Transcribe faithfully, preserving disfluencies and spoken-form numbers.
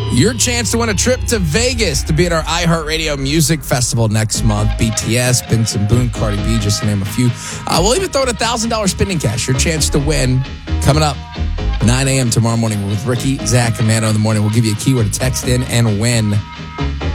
Your chance to win a trip to Vegas to be at our iHeartRadio Music Festival next month. B T S, Benson Boone, Cardi B, just to name a few. Uh, we'll even throw in one thousand dollars spending cash. Your chance to win coming up nine a.m. tomorrow morning with Ricky, Zach, and Mano in the morning. We'll give you a keyword to text in and win.